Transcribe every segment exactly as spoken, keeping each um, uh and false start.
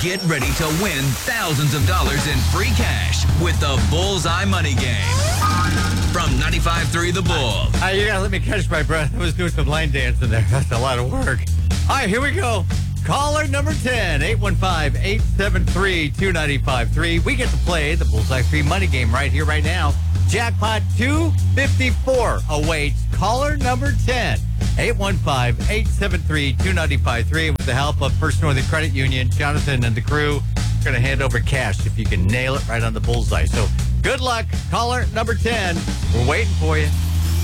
Get ready to win thousands of dollars in free cash with the Bullseye Money Game. From ninety-five point three The Bull. Uh, you gotta let me catch my breath. I was doing some line dancing there. That's a lot of work. All right, here we go. Caller number ten, eight one five, eight seven three, two nine five three. We get to play the Bullseye Free Money Game right here, right now. Jackpot two fifty-four awaits caller number ten, eight one five, eight seven three, two nine five three. With the help of First Northern Credit Union, Jonathan and the crew are going to hand over cash if you can nail it right on the bullseye. So good luck, caller number ten. We're waiting for you.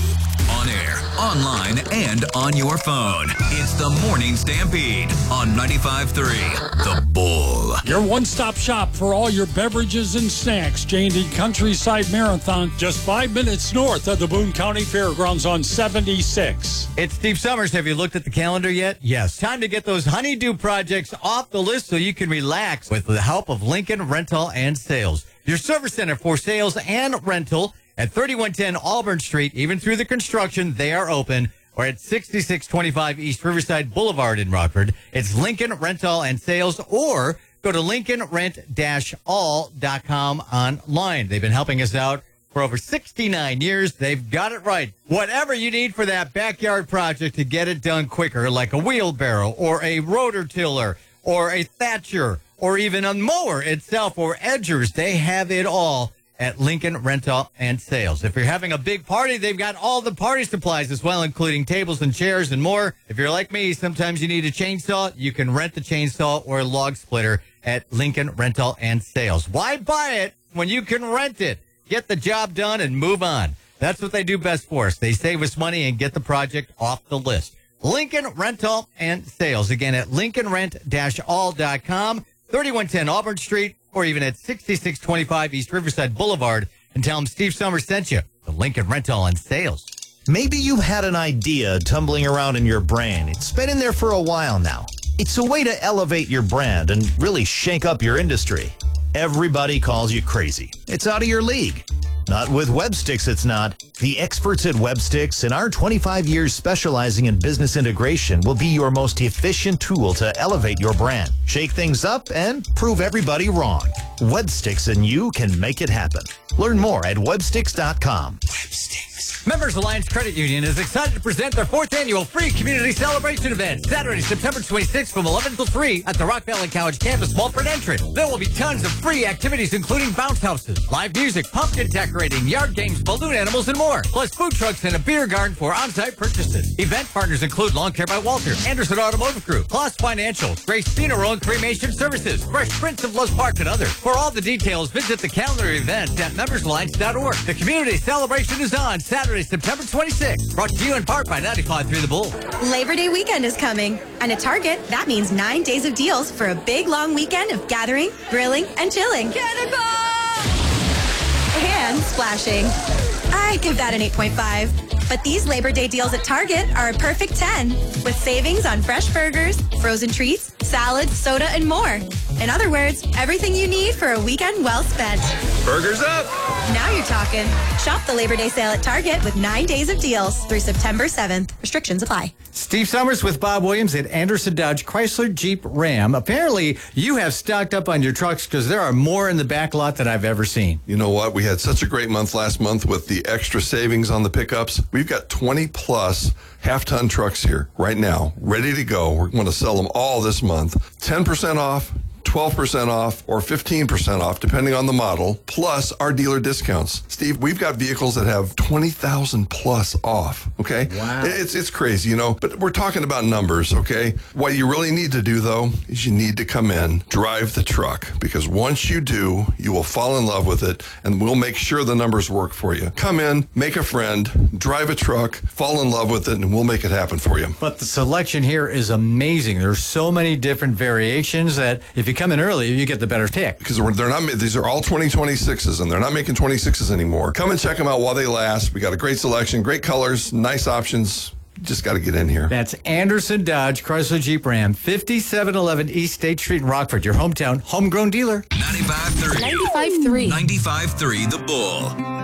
On air, online, and on your phone. It's the Morning Stampede on ninety-five point three The Bull. Your one-stop shop for all your beverages and snacks. J and D Countryside Marathon, just five minutes north of the Boone County Fairgrounds on seventy-six. It's Steve Summers. Have you looked at the calendar yet? Yes. Time to get those honeydew projects off the list so you can relax with the help of Lincoln Rental and Sales. Your service center for sales and rental at thirty-one ten Auburn Street. Even through the construction, they are open. Or at sixty-six twenty-five East Riverside Boulevard in Rockford. It's Lincoln Rental and Sales, or go to lincoln rent dash all dot com online. They've been helping us out for over sixty-nine years. They've got it right. Whatever you need for that backyard project to get it done quicker, like a wheelbarrow or a rotor tiller or a thatcher or even a mower itself or edgers, they have it all at Lincoln Rental and Sales. If you're having a big party, they've got all the party supplies as well, including tables and chairs and more. If you're like me, sometimes you need a chainsaw. You can rent the chainsaw or a log splitter at Lincoln Rental and Sales. Why buy it when you can rent it? Get the job done and move on. That's what they do best for us. They save us money and get the project off the list. Lincoln Rental and Sales. Again, at lincoln rent dash all dot com, thirty-one ten Auburn Street, or even at sixty-six twenty-five East Riverside Boulevard, and tell them Steve Summers sent you. The Lincoln Rental and Sales. Maybe you had an idea tumbling around in your brain. It's been in there for a while now. It's a way to elevate your brand and really shake up your industry. Everybody calls you crazy. It's out of your league. Not with WebSticks, it's not. The experts at WebSticks and our twenty-five years specializing in business integration will be your most efficient tool to elevate your brand, shake things up, and prove everybody wrong. WebSticks and you can make it happen. Learn more at websticks dot com. WebSticks. Members Alliance Credit Union is excited to present their fourth annual free community celebration event, Saturday, September twenty-sixth from eleven till three at the Rock Valley College campus, Mulford entrance. There will be tons of free activities, including bounce houses, live music, pumpkin decorating, yard games, balloon animals, and more. Plus food trucks and a beer garden for on-site purchases. Event partners include Lawn Care by Walter, Anderson Automotive Group, Plus Financial, Grace Funeral and Cremation Services, Fresh Prince of Lowe's Park, and others. For all the details, visit the calendar event at members alliance dot org. The community celebration is on Saturday, September twenty-sixth. Brought to you in part by ninety-five point three The Bull. Labor Day weekend is coming, and at Target, that means nine days of deals for a big, long weekend of gathering, grilling, and chilling. Cannonball! And splashing. I give that an eight point five. But these Labor Day deals at Target are a perfect ten, with savings on fresh burgers, frozen treats, salads, soda, and more. In other words, everything you need for a weekend well spent. Burgers up! Now you're talking. Shop the Labor Day sale at Target with nine days of deals through September seventh. Restrictions apply. Steve Summers with Bob Williams at Anderson Dodge Chrysler Jeep Ram. Apparently, you have stocked up on your trucks because there are more in the back lot than I've ever seen. You know what? We had such a great month last month with the extra savings on the pickups. We've got twenty plus half-ton trucks here right now, ready to go. We're going to sell them all this month. ten percent off, twelve percent off, or fifteen percent off, depending on the model, plus our dealer discounts. Steve, we've got vehicles that have twenty thousand plus off, okay? Wow. It's, it's crazy, you know, but we're talking about numbers, okay? What you really need to do, though, is you need to come in, drive the truck, because once you do, you will fall in love with it, and we'll make sure the numbers work for you. Come in, make a friend, drive a truck, fall in love with it, and we'll make it happen for you. But the selection here is amazing. There's so many different variations that if you come in early, you get the better pick. Because they're not, these are all twenty twenty-sixes, and they're not making twenty-sixes anymore. Come and check them out while they last. We got a great selection, great colors, nice options. You just got to get in here. That's Anderson Dodge Chrysler Jeep Ram, fifty-seven eleven East State Street in Rockford, your hometown homegrown dealer. ninety-five point three ninety-five point three ninety-five point three The Bull.